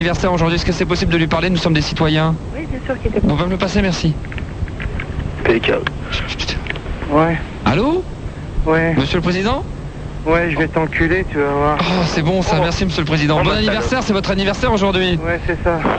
Anniversaire aujourd'hui, est-ce que c'est possible de lui parler? Nous sommes des citoyens. Oui, bien sûr qu'il était On va me le passer, merci. PK. Ouais, Allô? ouais, Monsieur le Président? ouais, je vais t'enculer, tu vas voir. Oh, c'est bon ça, merci Monsieur le Président. Bon anniversaire, c'est votre anniversaire aujourd'hui. Ouais, c'est ça.